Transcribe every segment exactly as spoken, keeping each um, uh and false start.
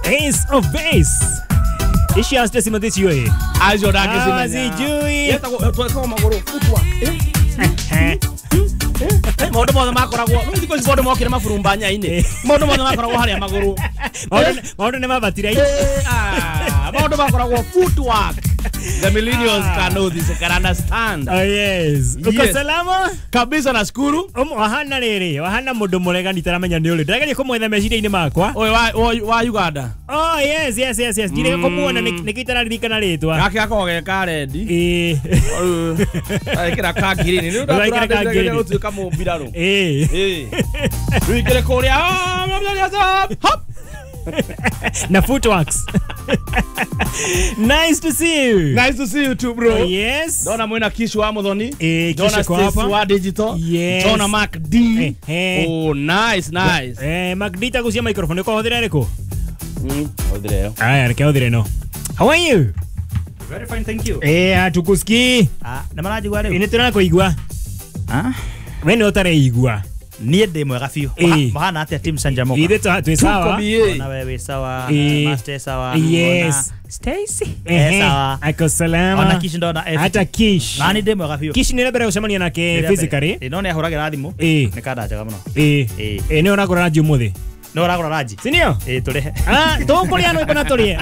Ace of Base. Ishi hasta sima this yoe. Ajo dake sima. Ah, sijui. Yeta kwa kwa magoro futwa. Eh. Modo modo makoragwo. Nundi ko sibodo mokire mafurumbanya ine. Modo modo makoragwo hari amagoro. Modo modo ne mabatira ine. Ah, modo makoragwo footwork. The millennials ah. can know this, can understand. Oh yes. Uko yes. salama? Kabisa nashukuru. Um wahana rere, wahana mudo mulega nitaramenya ni ule. Ndagari ko mwetha mecira ine makwa. Oi wa wa Uganda. Oh yes, yes, yes, yes. Dire ko muona nikitara ririkana ritwa. Gake akoge ka ready. Eh. Ai kira ka green. Ni ndo kira ka green. Utu kama mbiraro. Eh. Eh. Wikere korea. Hop. Na footworks. Nice to see you. Nice to see you too, bro. Oh, yes. Dona mwena kishu wa Modhoni. Eh, Dona Stacy wa Digital. Yes. Dona Mac D. Eh, eh. Oh, nice, nice. Eh, Mac D ta kusia microphone ko hodira reko. Mm, hodira. Aya, reke hodira no. How are you? Very fine, thank you. Eh, atukuski. Ah, na maraji wale. Ine tuna ko igwa. Ah? Wene otare igwa. Niye demo gafio. Mahana ate team Sanjamoka. Ide tu tu sawa. Na wewe sawa, Master sawa. Yes. Stacy. Eh sawa. Ako salama. Ona Kish ndo na F. Hata Kish. Nani demo gafio. Kish ni lebera usemania nake physically. Eh none ahuraga rathimu. Eh. Nekada chaga muno. Eh. Eh ni onagora raji umuthi. No ragora raji. Sinio? Eh tore. Ah, to koreano iko na torie.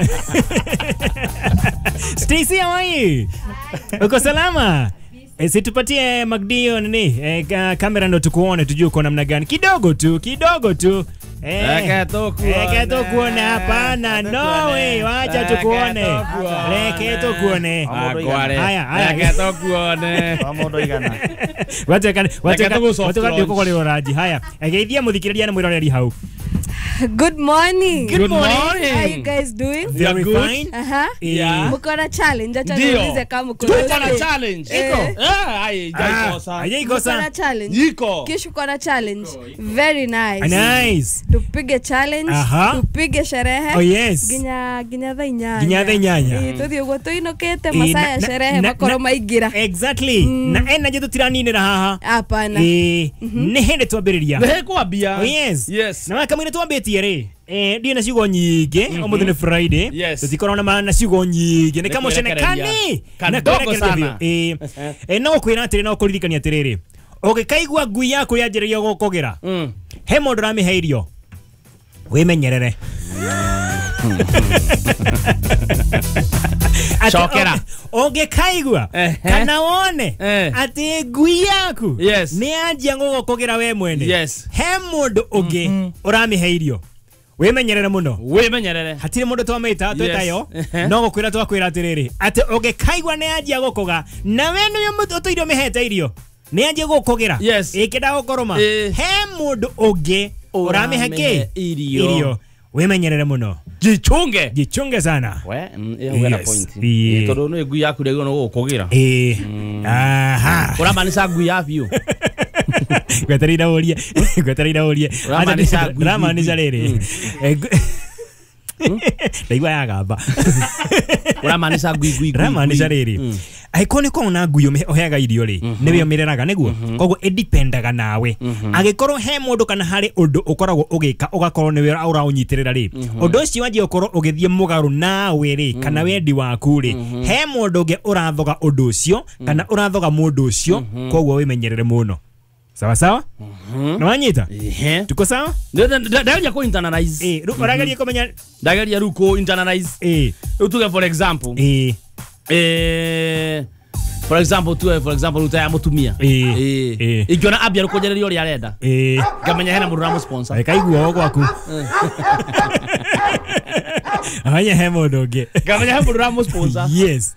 Stacy, how are you? Uko salama? E, situpatie Magdio nini e, kamera ndo tukuone tujue uko namna gani kidogo tu kidogo tu Leke tukuone Leke tukuone hapana no way wacha tukuone Leke tukuone Haya haya Leke tukuone Amodo igana Wacha kan wacha kan wacha kan yuko kwa raji haya Egeithia muthikiriria na mwiroreri hau Good morning. Good morning. How are you guys doing? Very fine. Uh-huh. Yeah. Mukona challenge. Acha niulize kama mko. Mukona challenge. Iko. Eh, ai, jaikosa. Hajaikosa. Mukona challenge. Iko. Kisha kuna challenge. Very nice. Nice. Tupige challenge. Aha. Tupige sherehe. Oh yes. Ginya ginya tha inyanya. Ginya tha inyanya. Eh, tuthi ugo tuinokete masaya sherehe makoro maigira. Exactly. Na ena jetu tiraninira haha. Hapana. Eh, ne hende twambiriria. Ne kwambia. Oh yes. Yes. Na kama ine twambitie ri. Eh, ndi na cigo nyinge omuthi ni Friday. Yes. Tutikorana na na cigo nyinge. Ni kama cenekani. Na dogo sana. Eh, eh no kwira atiri no kuririkania atiriri. Ugikaigua ngui yaku yanjiriria gukogera. Mm. He mundu ramiheirio. Wimenyerere. Shokera. Ungikaigua kana wone ati ngui yaku ni anjia gukogera we mwene. Yes. He mundu ungi uramiheirio. Wimenyerere muno. Wimenyerere. Hatire mundu twamita twetayo no gukwira twakwira atiriri ati ugikaigua ni anjia gukoga na we ni mutu tuirio mihete irio ni anjia gukogera ikida gukoroma he mundu ungi uramiheke irio wimenyerere muno. Jichunge. Jichunge sana. We, hiyo ngana point. Eh, todo no ngui yaku rego no gukugira. Eh. Aha. Ora manisa ngui yaku. Gweterira urie. Gweterira urie. Ora manisa rere. Ndaigua yagamba. Ora manisa ngui ngui. Ora manisa rere. Aiko ni kona ngui oheaga irio ri. Niwe mireraga niguo. Koguo edependaga nawe. Agikorwo he mundu kana hari undu ukoragwo ugika ugakorwo niwe ura unyitirira ri. Undu ucio wanjie ukorwo ugithie mugaru nawe ri kana wendi waku ri. He mundu ungi urathoga undu ucio kana urathoga mundu ucio koguo wimenyerere muno. Sawa sawa? Mhm. Na wanyita? Eh. Tuko sawa? Ndageria ko internalize. Eh, urageria kumenya ndageria ruko internalize. Eh. Utuge for example. Eh. Eh. For example, tu for example utaya mutumia. Eh. Eh. Ikiona abia rukojereria uri arenda. Eh. Gamenya hena mundu ramu sponsor. Kaigua gwaku. Anya he mundu ungi. Gamenya he mundu ramu sponsor. Yes.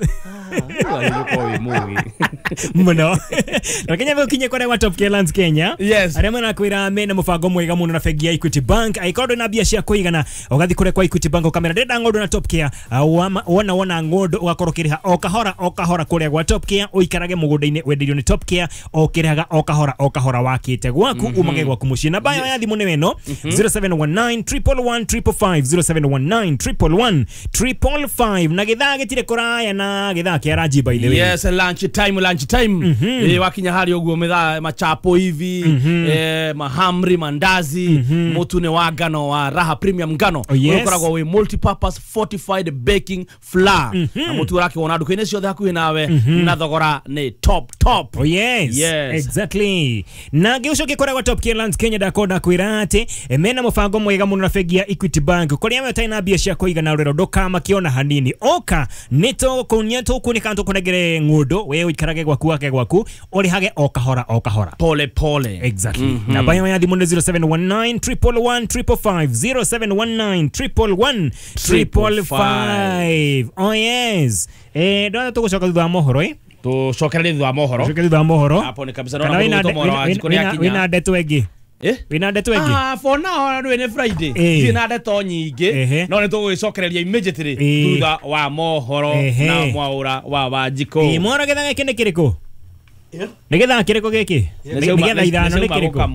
Muno. Lakini vile kinye kwa Top Kelands Kenya. Yes. Arema na kwira me na mufango mwega muno na fegi ya Equity Bank. Aikodo na biashara kuigana. Ugathi kure kwa Equity Bank ukamera ndenda ngodo na Top Care. Wona wona ngodo ugakorokiriha okahora okahora kure kwa Top Care uikarage mugudaine wendirio ni Top Care okirihaga okahora okahora wakite gwaku umage gwaku mucii na bayo ya thimu ni weno zero seven one nine one one one five five zero seven one nine one one one five five na githaa gitire kuraya na githaa yake araji by the way. Yes, lunch time, lunch time. Mm -hmm. E, wakinya hali oguo metha machapo hivi, mm -hmm. e, mahamri, mandazi, mm -hmm. mutune wa ngano wa Raha Premium ngano. Oh, yes. Ukoragwo we multi-purpose fortified baking flour. Mm -hmm. Na mutu wake wona nduka-ini ciothe hakuhi nawe, mm -hmm. na thogora ni top top. Oh yes. Yes. Exactly. Na giuco gikoragwo Top Gear Lands Kenya dakoda kwira ati mena mufango mwega muno na bengi ya Equity Bank. Koria we taina bia cia kuigana urero ndoka makiona hanini. Oka nito kunya to kunika to kunegere ngudo we uikarage gwaku wake gwaku uri hage okahora okahora. Pole pole. Exactly. Mm -hmm. Na bayo ya dimundo zero seven one nine one one one five five zero seven one nine one one one five five. Oh yes. Eh ndo tugucoka thutha wa mohoro eh. Tu shokerere thutha wa mohoro. Shokerere thutha wa mohoro. Hapo ni kabisa naona mtu mohoro wa jikoni ya Kenya. Wina ndeto egi. Eh? Wina ndeto egi. Ah, for now no ni Friday. Wina ndeto nyingi. No ni tugucokereria immediately thutha wa mohoro na mwaura wa Wanjiko. Eh, mohoro getha giki ni kiriko? Nigetha kiriko giki? Nigetha ithano ni kiriko?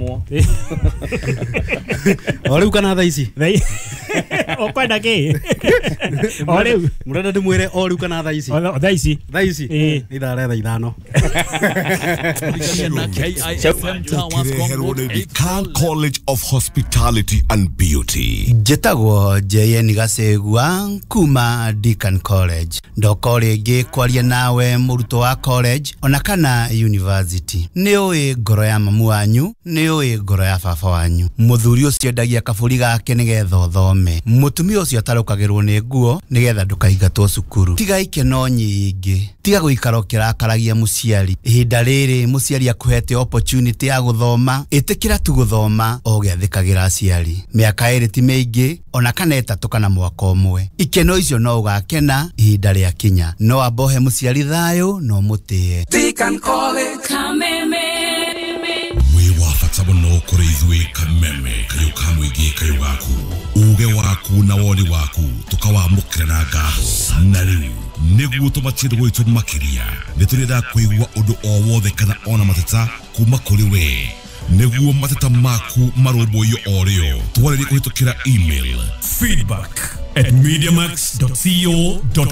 Ori ukana thaa ici. Okwenda ki? Ori murenda ndimwire ori ukana thaa ici. Thaa ici. Thaa ici. Ithare thaa ithano. Khan College of Hospitality and Beauty. Jetagwo J N Gasegwa kuma Deakin College. Ndoko ringi kwaria nawe muruto wa college ona kana university. Ni ui ngoro ya mamu wanyu, ni ui ngoro ya baba wanyu. Muthuri ucio endagia kaburi gake nigetha uthome. Mutumia ucio atarukagirwo ni nguo nigetha ndukaingatwo cukuru. Tiga ikeno nyingi. Tiga guikara ukirakaragia muciari. Ihinda riri muciari akuhete opportunity ya guthoma. Itikira tu guthoma o giathikagira aciari. Miaka iri ti mingi ona kana itatu kana mwaka umwe. Ikeno icio no ugakena ihinda ria kinya. No abohe muciari thayo no mutie. Deakin College Kameme. We wafata muno kuri ithui Kameme kayo kamwigi kayo gaku. Uge waku na woni waku tukawamukira na ngatho. Na riu niguo tumatindu gwitu makiria. Niturenda kuigua undu o wothe kana ona mateta kuma kuri we. Niguo mateta maku marumbuyo orio. Twarire kuhitukira email feedback at mediamax dot co dot